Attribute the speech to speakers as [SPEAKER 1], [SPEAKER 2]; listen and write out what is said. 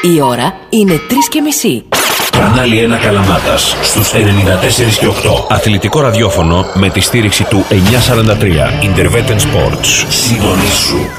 [SPEAKER 1] Η ώρα είναι 3:30.
[SPEAKER 2] Κανάλι 1 Καλαμάτας στους 94 και 8.
[SPEAKER 3] Αθλητικό ραδιόφωνο με τη στήριξη του 943. Interveten Sports.
[SPEAKER 2] Συντονίσου.